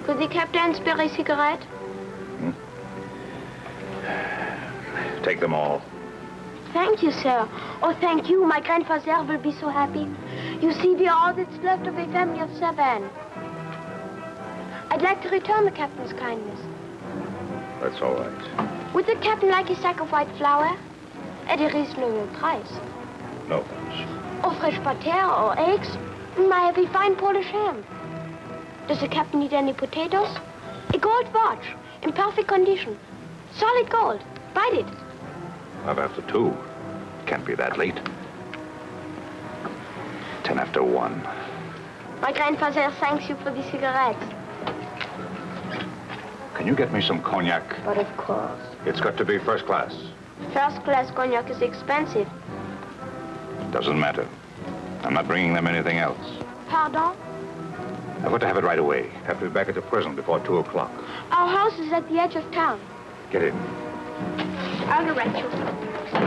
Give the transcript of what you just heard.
Could the captain spare a cigarette? Take them all. Thank you, sir. Oh, thank you. My grandfather will be so happy. You see, we are all that's left of a family of 7. I'd like to return the captain's kindness. That's all right. Would the captain like a sack of white flour? At a reasonable price. No, thanks. Or fresh butter or eggs? I have a fine Polish ham. Does the captain need any potatoes? A gold watch, in perfect condition. Solid gold. Bite it. Not after 2. Can't be that late. 10 after 1. My grandfather thanks you for the cigarettes. Can you get me some cognac? But of course. It's got to be first class. First class cognac is expensive. Doesn't matter. I'm not bringing them anything else. Pardon? I've got to have it right away. Have to be back at the prison before 2 o'clock. Our house is at the edge of town. Get in. I'll direct you.